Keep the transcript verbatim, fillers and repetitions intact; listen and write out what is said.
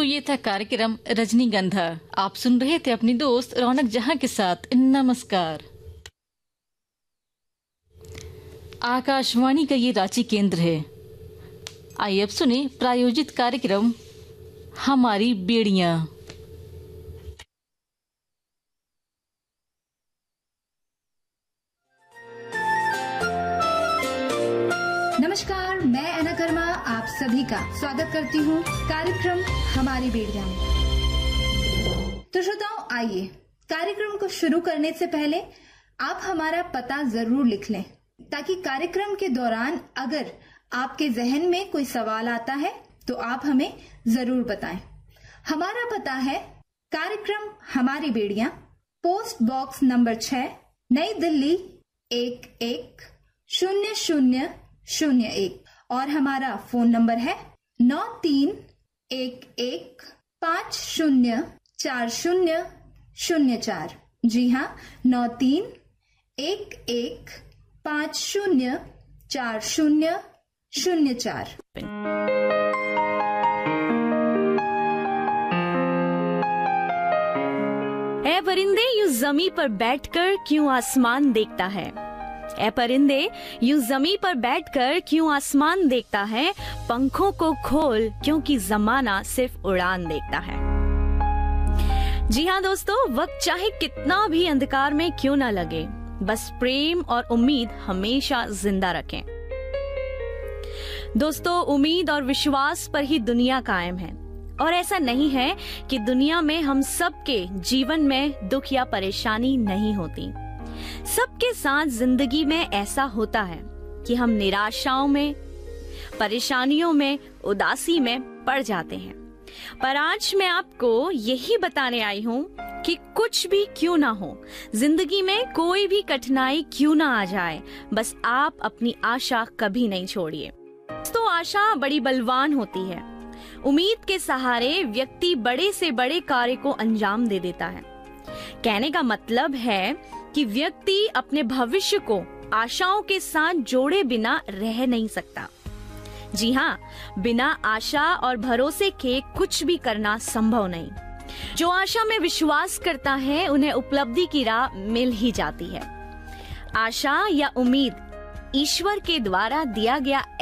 ये था कार्यक्रम रजनीगंधा। आप सुन रहे थे अपनी दोस्त रौनक जहां के साथ। नमस्कार। आकाशवाणी का ये रांची केंद्र है। आइए अब सुने प्रायोजित कार्यक्रम हमारी बेड़ियां। नमस्कार, मैं अना कर्मा आप सभी का स्वागत करती हूँ कार्यक्रम हमारी बेड़ियां में। तो श्रोताओं, आइए कार्यक्रम को शुरू करने से पहले आप हमारा पता जरूर लिख लें, ताकि कार्यक्रम के दौरान अगर आपके जहन में कोई सवाल आता है तो आप हमें जरूर बताएं। हमारा पता है कार्यक्रम हमारी बेड़ियां, पोस्ट बॉक्स नंबर छह, नई दिल्ली एक एक शून्य शून्य शून्य एक, और हमारा फोन नंबर है नौ तीन एक एक पाँच शून्य चार शून्य शून्य चार। जी हाँ, नौ तीन एक एक पाँच शून्य चार शून्य शून्य चार। ऐ परिंदे यूं जमी पर बैठकर क्यों आसमान देखता है। ऐ परिंदे यूं जमी पर बैठकर क्यों आसमान देखता है। पंखों को खोल क्योंकि जमाना सिर्फ उड़ान देखता है। जी हाँ दोस्तों, वक्त चाहे कितना भी अंधकार में क्यों ना लगे, बस प्रेम और उम्मीद हमेशा जिंदा रखें। दोस्तों, उम्मीद और विश्वास पर ही दुनिया कायम है, और ऐसा नहीं है कि दुनिया में हम सबके जीवन में दुख या परेशानी नहीं होती। सबके साथ जिंदगी में ऐसा होता है कि हम निराशाओं में, परेशानियों में, उदासी में पड़ जाते हैं। पर आज मैं आपको यही बताने आई हूँ कि कुछ भी क्यों ना हो, जिंदगी में कोई भी कठिनाई क्यों ना आ जाए, बस आप अपनी आशा कभी नहीं छोड़िए। तो आशा बड़ी बलवान होती है। उम्मीद के सहारे व्यक्ति बड़े से बड़े कार्य को अंजाम दे देता है। कहने का मतलब है कि व्यक्ति अपने भविष्य को आशाओं के साथ जोड़े बिना रह नहीं सकता। जी हाँ, बिना आशा और भरोसे के कुछ भी करना संभव नहीं। जो आशा में विश्वास करता है उन्हें उपलब्धि की राह मिल ही जाती है। आशा या उम्मीद ईश्वर के द्वारा दिया गया